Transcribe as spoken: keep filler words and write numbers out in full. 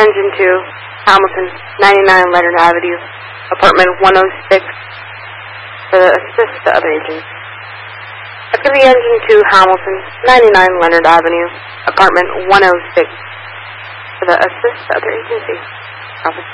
engine to Hamilton, ninety-nine Leonard Avenue, apartment one oh six, for the assist the other agents. After the engine to Hamilton, ninety-nine Leonard Avenue, apartment one oh six, for the assist the other agency. Office.